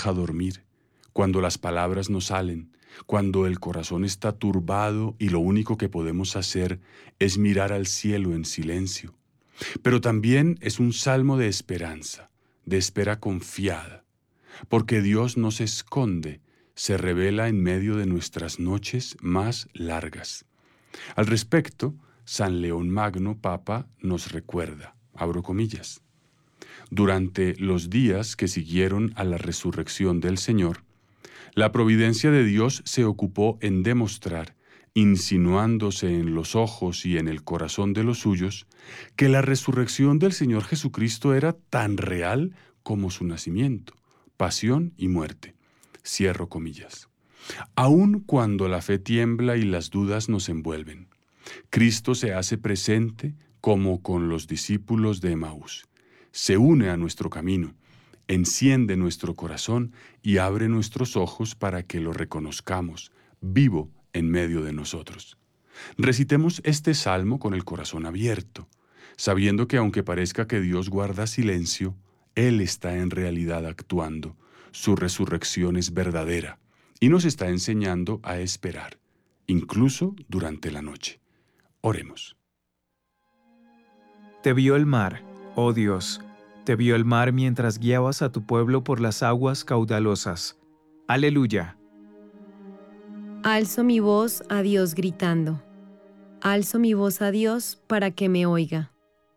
deja dormir, cuando las palabras no salen, cuando el corazón está turbado y lo único que podemos hacer es mirar al cielo en silencio. Pero también es un salmo de esperanza, de espera confiada, porque Dios no se esconde, se revela en medio de nuestras noches más largas. Al respecto, San León Magno, Papa, nos recuerda, abro comillas, durante los días que siguieron a la resurrección del Señor, la providencia de Dios se ocupó en demostrar, insinuándose en los ojos y en el corazón de los suyos, que la resurrección del Señor Jesucristo era tan real como su nacimiento, pasión y muerte. Cierro comillas. Aun cuando la fe tiembla y las dudas nos envuelven, Cristo se hace presente como con los discípulos de Emaús. Se une a nuestro camino, enciende nuestro corazón y abre nuestros ojos para que lo reconozcamos, vivo en medio de nosotros. Recitemos este salmo con el corazón abierto, sabiendo que aunque parezca que Dios guarda silencio, Él está en realidad actuando. Su resurrección es verdadera y nos está enseñando a esperar, incluso durante la noche. Oremos. Te vio el mar, oh Dios, te vio el mar mientras guiabas a tu pueblo por las aguas caudalosas. Aleluya. Alzo mi voz a Dios gritando. Alzo mi voz a Dios para que me oiga.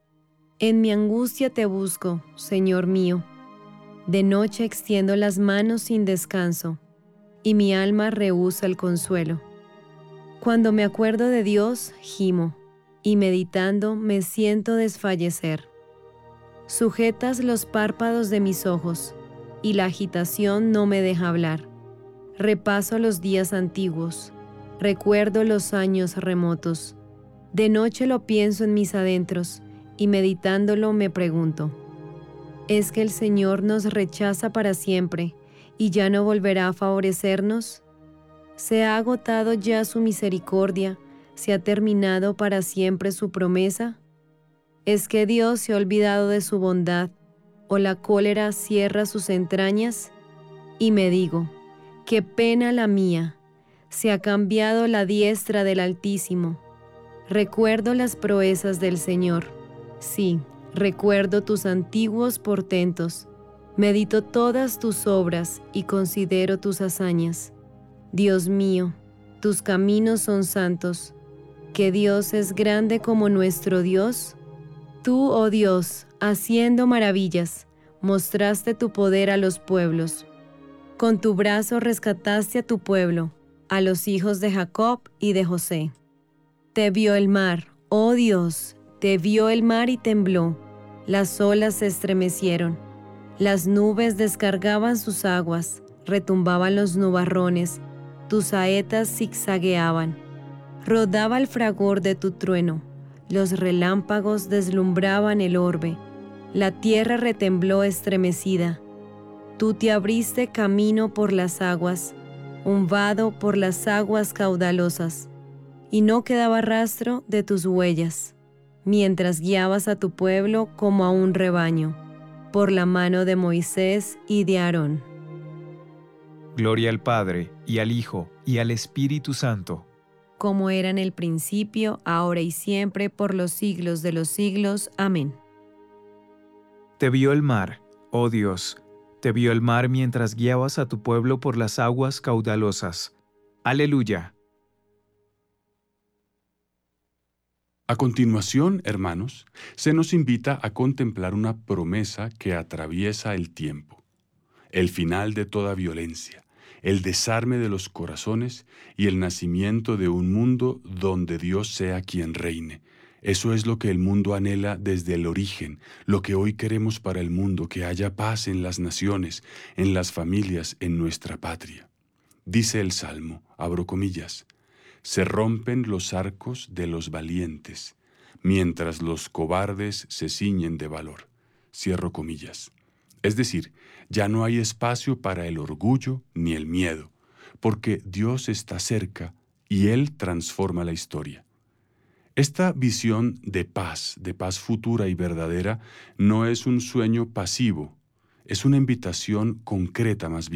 En mi angustia te busco, Señor mío. De noche extiendo las manos sin descanso, y mi alma rehúsa el consuelo. Cuando me acuerdo de Dios, gimo, y meditando me siento desfallecer. Sujetas los párpados de mis ojos, y la agitación no me deja hablar. Repaso los días antiguos, recuerdo los años remotos. De noche lo pienso en mis adentros, y meditándolo me pregunto, ¿es que el Señor nos rechaza para siempre, y ya no volverá a favorecernos? ¿Se ha agotado ya su misericordia? ¿Se ha terminado para siempre su promesa? ¿Es que Dios se ha olvidado de su bondad, o la cólera cierra sus entrañas? Y me digo, qué pena la mía, se ha cambiado la diestra del Altísimo. Recuerdo las proezas del Señor, sí, recuerdo tus antiguos portentos, medito todas tus obras y considero tus hazañas. Dios mío, tus caminos son santos. ¿Que Dios es grande como nuestro Dios? Tú, oh Dios, haciendo maravillas, mostraste tu poder a los pueblos. Con tu brazo rescataste a tu pueblo, a los hijos de Jacob y de José. Te vio el mar, oh Dios, te vio el mar y tembló. Las olas se estremecieron. Las nubes descargaban sus aguas, retumbaban los nubarrones, tus saetas zigzagueaban. Rodaba el fragor de tu trueno, los relámpagos deslumbraban el orbe, la tierra retembló estremecida. Tú te abriste camino por las aguas, un vado por las aguas caudalosas, y no quedaba rastro de tus huellas, mientras guiabas a tu pueblo como a un rebaño, por la mano de Moisés y de Aarón. Gloria al Padre, y al Hijo, y al Espíritu Santo. Como era en el principio, ahora y siempre, por los siglos de los siglos. Amén. Te vio el mar, oh Dios, te vio el mar mientras guiabas a tu pueblo por las aguas caudalosas. Aleluya. A continuación, hermanos, se nos invita a contemplar una promesa que atraviesa el tiempo, el final de toda violencia, el desarme de los corazones y el nacimiento de un mundo donde Dios sea quien reine. Eso es lo que el mundo anhela desde el origen, lo que hoy queremos para el mundo, que haya paz en las naciones, en las familias, en nuestra patria. Dice el Salmo, abro comillas, se rompen los arcos de los valientes, mientras los cobardes se ciñen de valor. Cierro comillas. Es decir, ya no hay espacio para el orgullo ni el miedo, porque Dios está cerca y Él transforma la historia. Esta visión de paz futura y verdadera, no es un sueño pasivo, es una invitación concreta más bien.